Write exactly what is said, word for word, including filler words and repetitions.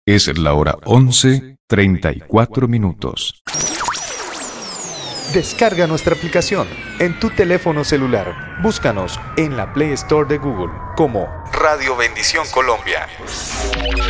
Es la hora once, treinta y cuatro minutos. Descarga nuestra aplicación en tu teléfono celular. Búscanos en la Play Store de Google como Radio Bendición Colombia.